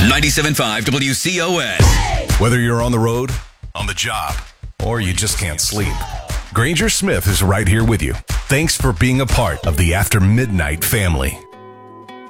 97.5 WCOS. Whether you're on the road, on the job, or you just can't sleep, Granger Smith is right here with you. Thanks for being a part of the After Midnight family.